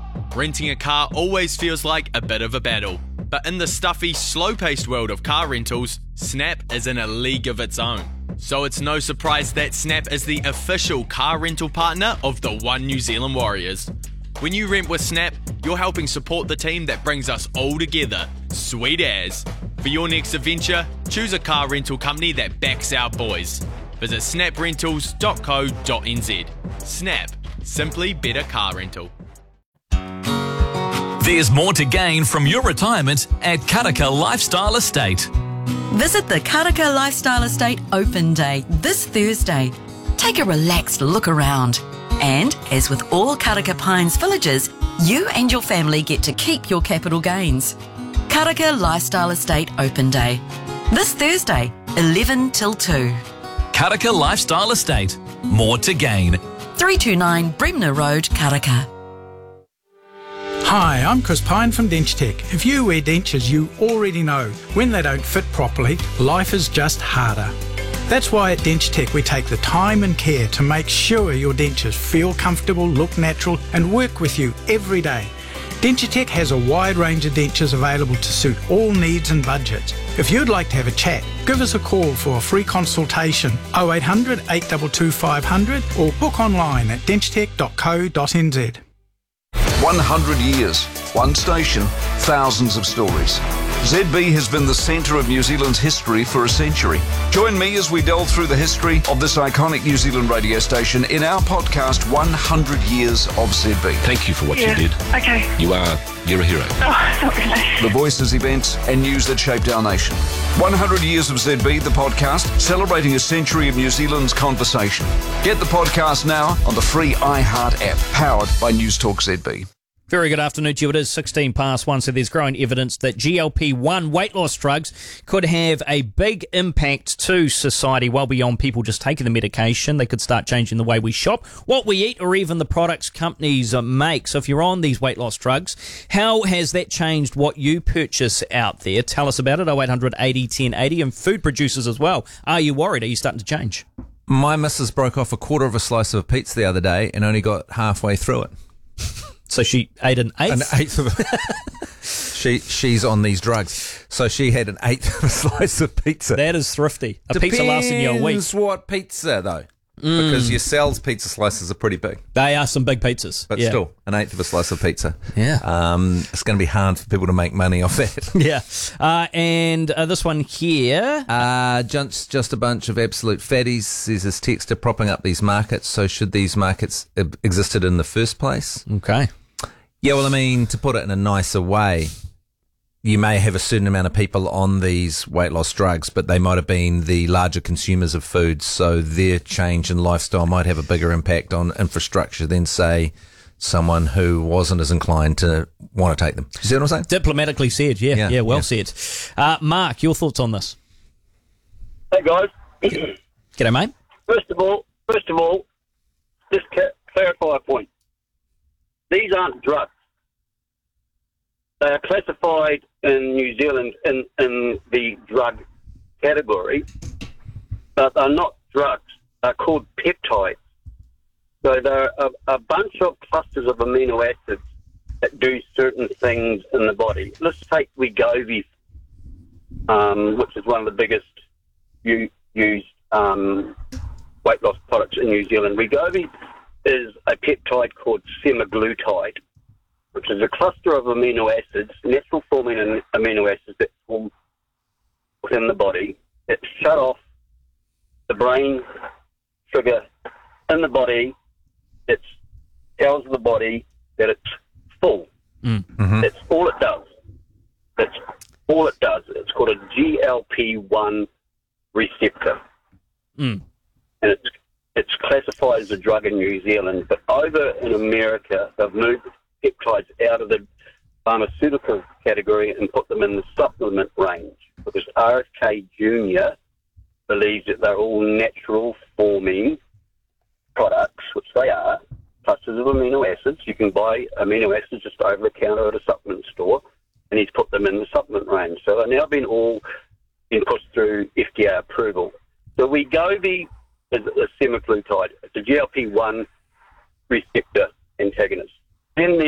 Renting a car always feels like a bit of a battle, but in the stuffy, slow-paced world of car rentals, Snap is in a league of its own. So it's no surprise that Snap is the official car rental partner of the One New Zealand Warriors. When you rent with Snap, you're helping support the team that brings us all together. Sweet as. For your next adventure, choose a car rental company that backs our boys. Visit snaprentals.co.nz. Snap. Simply better car rental. There's more to gain from your retirement at Karaka Lifestyle Estate. Visit the Karaka Lifestyle Estate Open Day this Thursday. Take a relaxed look around. And, as with all Karaka Pines villages, you and your family get to keep your capital gains. Karaka Lifestyle Estate Open Day. This Thursday, 11 till 2. Karaka Lifestyle Estate. More to gain. 329 Bremner Road, Karaka. Hi, I'm Chris Pine from DentureTech. If you wear dentures, you already know when they don't fit properly, life is just harder. That's why at DentureTech we take the time and care to make sure your dentures feel comfortable, look natural and work with you every day. DentureTech has a wide range of dentures available to suit all needs and budgets. If you'd like to have a chat, give us a call for a free consultation 0800 822 500 or book online at denturetech.co.nz. 100 years, one station, thousands of stories. ZB has been the centre of New Zealand's history for a century. Join me as we delve through the history of this iconic New Zealand radio station in our podcast, 100 Years of ZB. Thank you for what you did. Okay. You're a hero. Oh, not really. The voices, events and news that shaped our nation. 100 Years of ZB, the podcast, celebrating a century of New Zealand's conversation. Get the podcast now on the free iHeart app, powered by News Talk ZB. Very good afternoon to you. It is 16 past 1, so there's growing evidence that GLP-1 weight loss drugs could have a big impact to society well beyond people just taking the medication. They could start changing the way we shop, what we eat, or even the products companies make. So if you're on these weight loss drugs, how has that changed what you purchase out there? Tell us about it, 0800 80 1080, and food producers as well. Are you worried? Are you starting to change? My missus broke off a quarter of a slice of a pizza the other day and only got halfway through it. So she ate an eighth? An eighth of it. She's on these drugs. So she had an eighth of a slice of pizza. That is thrifty. Pizza lasting you a week. Depends what pizza, though. Because your Sal's pizza slices are pretty big. They are some big pizzas. But still, an eighth of a slice of pizza. Yeah. It's going to be hard for people to make money off that. Yeah. And this one here. Just a bunch of absolute fatties. There's this texter propping up these markets. So should these markets have existed in the first place? Okay. Yeah, well, I mean, to put it in a nicer way, you may have a certain amount of people on these weight loss drugs, but they might have been the larger consumers of food, so their change in lifestyle might have a bigger impact on infrastructure than, say, someone who wasn't as inclined to want to take them. You see what I'm saying? Diplomatically said, yeah, well said. Mark, your thoughts on this? Hey, guys. G'day, mate. First of all, just clarify a point. These aren't drugs. They are classified in New Zealand in the drug category, but they're not drugs. They're called peptides. So they're a bunch of clusters of amino acids that do certain things in the body. Let's take Wegovy, which is one of the biggest used weight loss products in New Zealand. Wegovy is a peptide called semaglutide, which is a cluster of amino acids, natural forming amino acids that form within the body, that shut off the brain sugar in the body. It tells the body that it's full. Mm-hmm. That's all it does. That's all it does. It's called a GLP-1 receptor. Mm. And it's classified as a drug in New Zealand, but over in America, they've moved peptides out of the pharmaceutical category and put them in the supplement range, because RFK Jr. believes that they're all natural forming products, which they are, clusters of amino acids. You can buy amino acids just over the counter at a supplement store, and he's put them in the supplement range. So they've now been pushed through FDA approval. So Wegovy is a semaglutide. It's a GLP-1 receptor antagonist. Then